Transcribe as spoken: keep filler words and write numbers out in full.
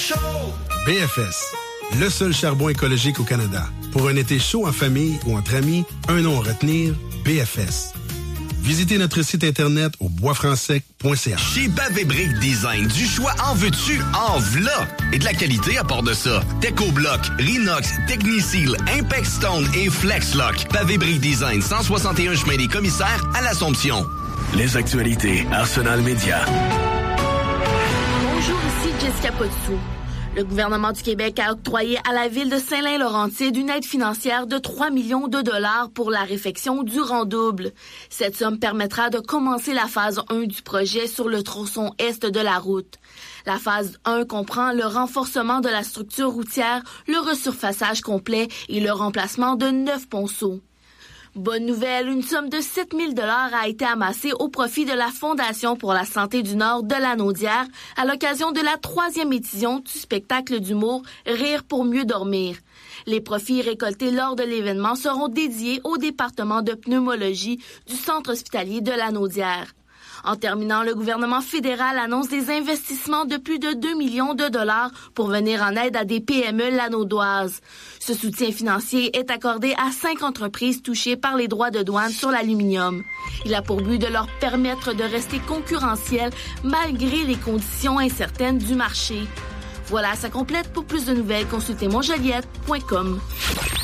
chaud! B F S, le seul charbon écologique au Canada. Pour un été chaud en famille ou entre amis, un nom à retenir, B F S. Visitez notre site internet au bois franc sec point c a. Chez Pavé Brick Design, du choix en veux-tu, en v'là. Et de la qualité à part de ça. Techobloc, Rinox, Techniseal, Impact Stone et Flexlock. Pavé Brick Design, cent soixante et un chemin des Commissaires à l'Assomption. Les actualités Arsenal Média. Bonjour, ici Jessica Potsou. Le gouvernement du Québec a octroyé à la ville de Saint-Lin-Laurentide une aide financière de trois millions de dollars pour la réfection du rang-double. Cette somme permettra de commencer la phase un du projet sur le tronçon est de la route. La phase un comprend le renforcement de la structure routière, le resurfaçage complet et le remplacement de neuf ponceaux. Bonne nouvelle, une somme de sept mille dollars a été amassée au profit de la Fondation pour la santé du Nord de la Naudière à l'occasion de la troisième édition du spectacle d'humour Rire pour mieux dormir. Les profits récoltés lors de l'événement seront dédiés au département de pneumologie du Centre hospitalier de la Naudière. En terminant, le gouvernement fédéral annonce des investissements de plus de deux millions de dollars pour venir en aide à des P M E lanaudoises. Ce soutien financier est accordé à cinq entreprises touchées par les droits de douane sur l'aluminium. Il a pour but de leur permettre de rester concurrentiels malgré les conditions incertaines du marché. Voilà, ça complète. Pour plus de nouvelles, consultez monjoliette point com.